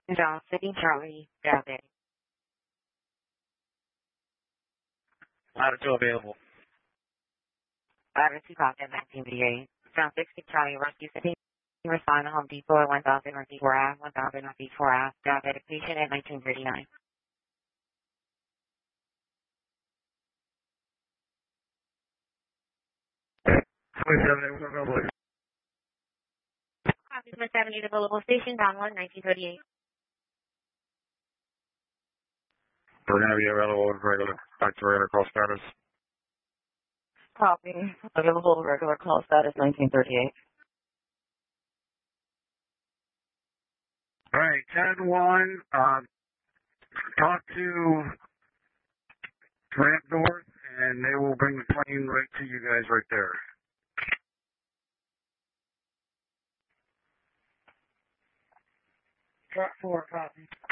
John City, Charlie, David. Ladder 2 available. Ladder 2 Compton, 1938. John 60, Charlie, Rescue City. Respond to Home Depot at 1000 Northeast 4 Ave, 1000 Northeast 4 Ave. Diabetic patient at 1939. Copy, 170 available station, down 1, 1938. We're going to be available with regular, back to regular call status. Copy. Available regular call status 1938. All right, 10-1, talk to ramp north, and they will bring the plane right to you guys right there. Track 4, copy.